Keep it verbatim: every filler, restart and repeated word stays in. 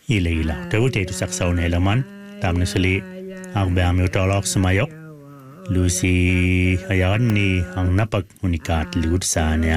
อีเลยละเทวเทตุสักเสาในละมันตามนัสลีอักเบอามิวตอลอกสมัยกลูซีอายันนี่อังนับอุนิกาตลิวดสาเนีย